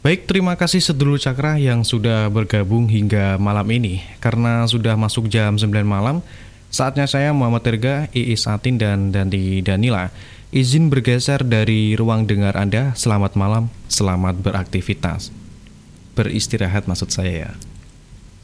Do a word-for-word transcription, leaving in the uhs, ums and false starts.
Baik, terima kasih sedulur Cakra yang sudah bergabung hingga malam ini. Karena sudah masuk jam sembilan malam, saatnya saya Muhammad Terga, Iis Atin, dan Dandi Danila izin bergeser dari ruang dengar Anda. Selamat malam, selamat beraktivitas. Beristirahat maksud saya ya.